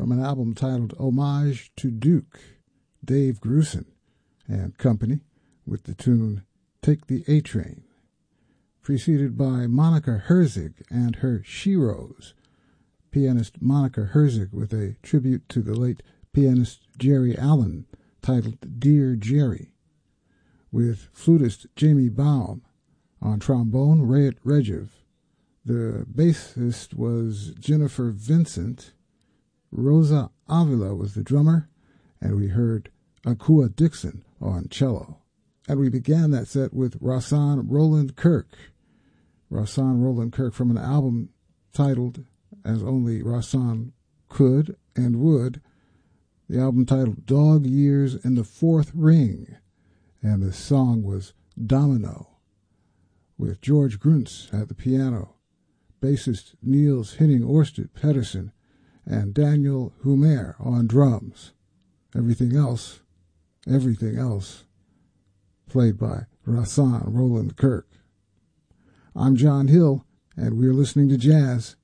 from an album titled Homage to Duke, Dave Grusin and Company, with the tune Take the A-Train, preceded by Monica Herzig and her Sheroes, pianist Monica Herzig with a tribute to the late pianist Jerry Allen titled Dear Jerry, with flutist Jamie Baum, on trombone Rayet Regev. The bassist was Jennifer Vincent. Rosa Avila was the drummer, and we heard Akua Dixon on cello. And we began that set with Rahsaan Roland Kirk. Rahsaan Roland Kirk from an album titled, as only Rahsaan could and would, the album titled Dog Years in the Fourth Ring. And the song was Domino, with George Gruntz at the piano, bassist Niels Henning Orsted Pedersen, and Daniel Humer on drums. Everything else, played by Rahsaan Roland Kirk. I'm John Hill, and we're listening to jazz